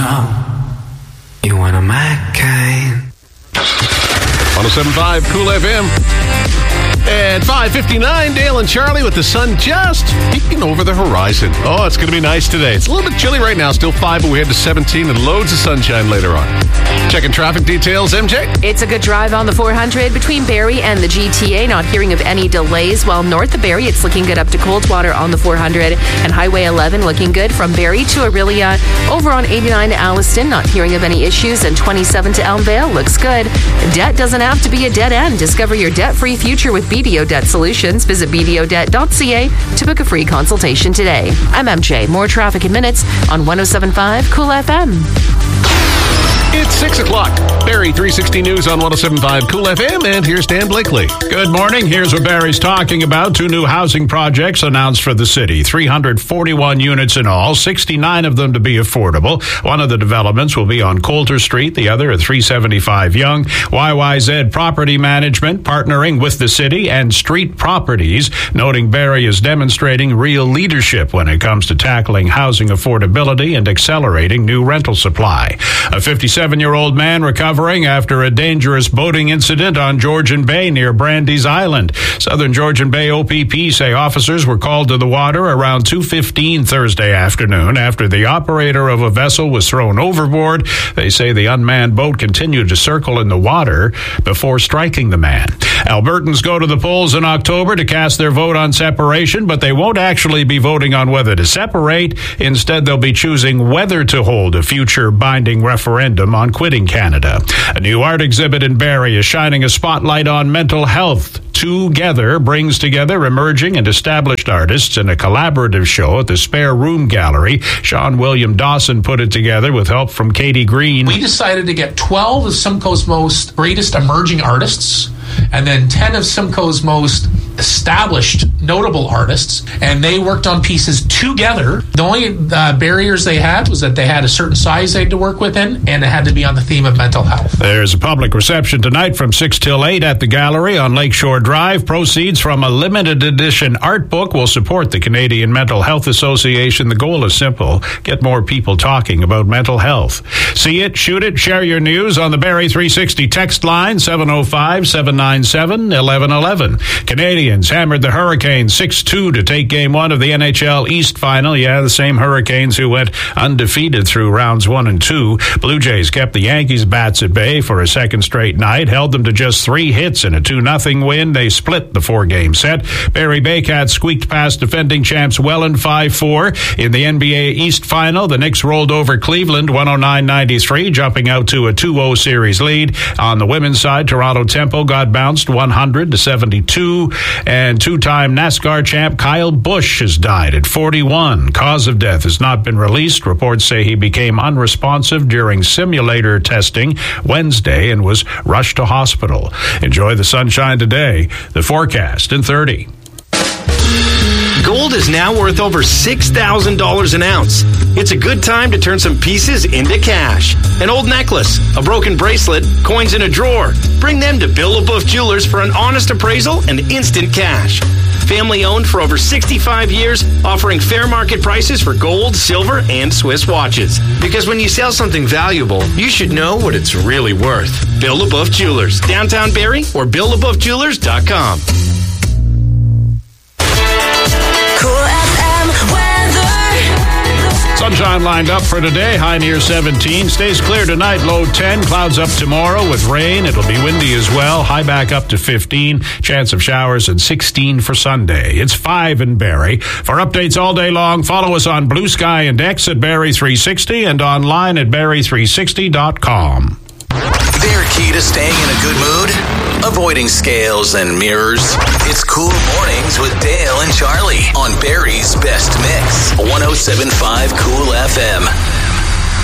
know you one of my kind. 107.5 Cool FM. At 5:59, Dale and Charlie with the sun just peeking over the horizon. Oh, it's going to be nice today. It's a little bit chilly right now, still 5, but we head to 17 and loads of sunshine later on. Checking traffic details, MJ? It's a good drive on the 400 between Barrie and the GTA. Not hearing of any delays. While north of Barrie, it's looking good up to Coldwater on the 400. And Highway 11 looking good from Barrie to Aurelia. Over on 89 to Alliston, not hearing of any issues. And 27 to Elmvale looks good. Debt doesn't have to be a dead end. Discover your debt-free future with BDO Debt Solutions. Visit bdodebt.ca to book a free consultation today. I'm MJ. More traffic in minutes on 107.5 Cool FM. It's 6 o'clock. Barrie 360 News on 107.5 Cool FM, and here's Dan Blakely. Good morning. Here's what Barrie's talking about. 2 new housing projects announced for the city. 341 units in all, 69 of them to be affordable. One of the developments will be on Coulter Street, the other at 375 Yonge. YYZ Property Management partnering with the city and Street Properties, noting Barrie is demonstrating real leadership when it comes to tackling housing affordability and accelerating new rental supply. A 57-year-old man recovering after a dangerous boating incident on Georgian Bay near Brandy's Island. Southern Georgian Bay OPP say officers were called to the water around 2:15 Thursday afternoon after the operator of a vessel was thrown overboard. They say the unmanned boat continued to circle in the water before striking the man. Albertans go to the polls in October to cast their vote on separation, but they won't actually be voting on whether to separate. Instead, they'll be choosing whether to hold a future binding referendum on quitting Canada. A new art exhibit in Barrie is shining a spotlight on mental health. Together brings together emerging and established artists in a collaborative show at the Spare Room Gallery. Sean William Dawson put it together with help from Katie Green. We decided to get 12 of Simcoe's most greatest emerging artists and then 10 of Simcoe's most established notable artists, and they worked on pieces together. The only barriers they had was that they had a certain size they had to work within, and it had to be on the theme of mental health. There's a public reception tonight from 6 till 8 at the gallery on Lakeshore Drive. Proceeds from a limited edition art book will support the Canadian Mental Health Association. The goal is simple: get more people talking about mental health. See it, shoot it, share your news on the Barrie 360 text line 705-797-1111. Canadians hammered the Hurricanes 6-2 to take Game 1 of the NHL East Final. Yeah, the same Hurricanes who went undefeated through rounds 1 and 2. Blue Jays kept the Yankees bats at bay for a second straight night, held them to just 3 hits in a 2-0 win. They split the 4-game set. Barrie Baycats squeaked past defending champs Welland 5-4. In the NBA East Final, the Knicks rolled over Cleveland 109-93, jumping out to a 2-0 series lead. On the women's side, Toronto Temple got bounced 100-72. And 2-time NASCAR champ Kyle Busch has died at 41. Cause of death has not been released. Reports say he became unresponsive during simulator testing Wednesday and was rushed to hospital. Enjoy the sunshine today. The forecast in 30. Gold is now worth over $6,000 an ounce. It's a good time to turn some pieces into cash. An old necklace, a broken bracelet, coins in a drawer. Bring them to Bill LaBeouf Jewelers for an honest appraisal and instant cash. Family owned for over 65 years, offering fair market prices for gold, silver, and Swiss watches. Because when you sell something valuable, you should know what it's really worth. Bill LaBeouf Jewelers, downtown Barrie, or BillLaBeoufJewelers.com. Sunshine lined up for today, high near 17. Stays clear tonight, low 10. Clouds up tomorrow with rain. It'll be windy as well. High back up to 15. Chance of showers at 16 for Sunday. It's 5 in Barrie. For updates all day long, follow us on Blue Sky and X at Barrie 360 and online at Barrie360.com. Their key to staying in a good mood? Avoiding scales and mirrors. It's Cool Mornings with Dale and Charlie on Barrie's Best Mix. 107.5 Cool FM.